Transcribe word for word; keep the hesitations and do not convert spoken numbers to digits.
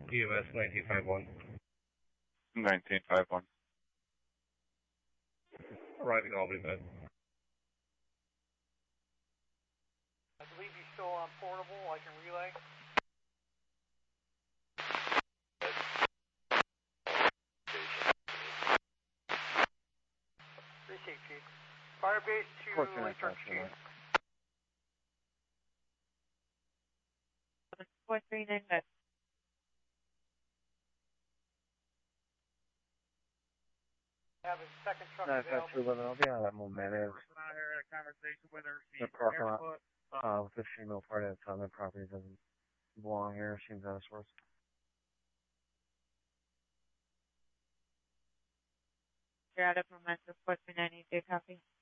E M S nineteen five one. nineteen five one. Arriving Albany, Med. I believe he's still on portable. I can relay. Appreciate Chief. Firebase to Lake Church, Chief. four three nine five. Have his second truck No, available. that's two eleven. I'll be out of that momentum. I had a conversation with her. The parking lot, uh, with the female part of the time, the property doesn't belong here. Seems out of sorts. You're out of momentum, four three nine eight, copy.